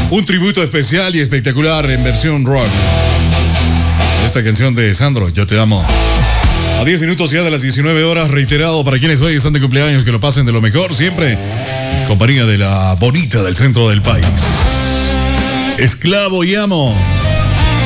Un tributo especial y espectacular en versión rock. Esta canción de Sandro, Yo Te Amo. A 10 minutos ya de las 19 horas, reiterado para quienes hoy están de cumpleaños, que lo pasen de lo mejor, siempre en compañía de la bonita del centro del país. Esclavo y Amo.